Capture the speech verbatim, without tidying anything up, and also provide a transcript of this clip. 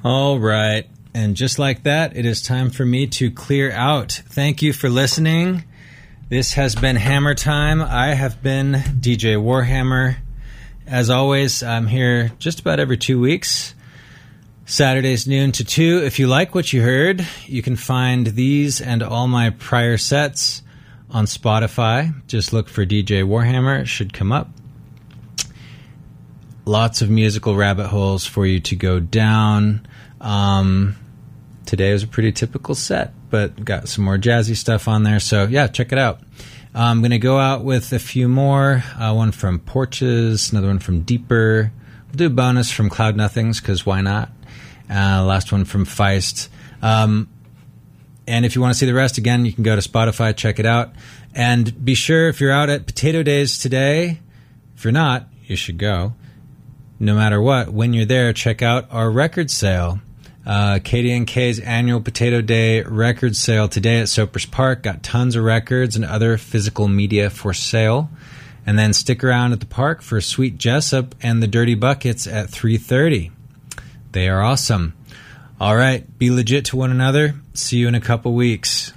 All right. And just like that, it is time for me to clear out. Thank you for listening. This has been Hammer Time. I have been D J Warhammer. As always, I'm here just about every two weeks. Saturdays noon to two. If you like what you heard, you can find these and all my prior sets on Spotify. Just look for D J Warhammer. It should come up. Lots of musical rabbit holes for you to go down. Um, today was a pretty typical set, but got some more jazzy stuff on there. So, yeah, check it out. Uh, I'm going to go out with a few more. Uh, one from Porches, another one from Deeper. We'll do a bonus from Cloud Nothings, because why not? Uh, last one from Feist. Um, and if you want to see the rest, again, you can go to Spotify, check it out. And be sure, if you're out at Potato Days today, if you're not, you should go. No matter what, when you're there, check out our record sale. Uh, K D N K's annual Potato Day record sale today at Soapers Park. Got tons of records and other physical media for sale. And then stick around at the park for Sweet Jessup and the Dirty Buckets at three thirty. They are awesome. All right, be legit to one another. See you in a couple weeks.